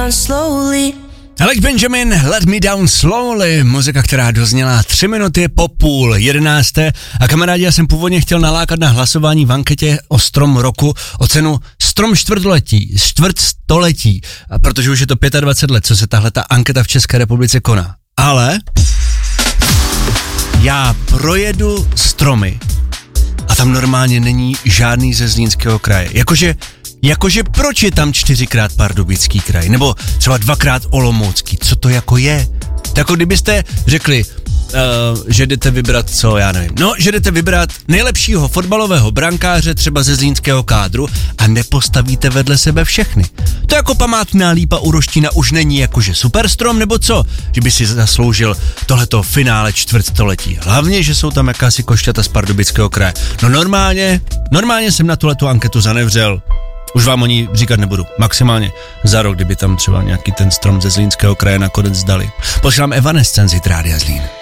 Alec Benjamin, Let Me Down Slowly, muzika, která dozněla 3 minuty po 10:30. A kamarádi, já jsem původně chtěl nalákat na hlasování v anketě o strom roku, o cenu strom čtvrtstoletí, protože už je to 25 let, co se tahleta anketa v České republice koná. Ale já projedu stromy a tam normálně není žádný ze Zlínského kraje. Jakože proč je tam 4x Pardubický kraj, nebo třeba 2x Olomoucký, co to jako je? To jako kdybyste řekli, že jdete vybrat co, já nevím, že jdete vybrat nejlepšího fotbalového brankáře třeba ze zlínského kádru a nepostavíte vedle sebe všechny. To jako památná lípa u Roštína už není jakože superstrom, nebo co? Že by si zasloužil tohleto finále čtvrtstoletí. Hlavně, že jsou tam jakási košťata z Pardubického kraje. No normálně jsem na tuhletu anketu zanevřel. Už vám o ní říkat nebudu. Maximálně za rok, kdyby tam třeba nějaký ten strom ze Zlínského kraje nakonec dali. Posílám Evanescenci, Rádia Zlín.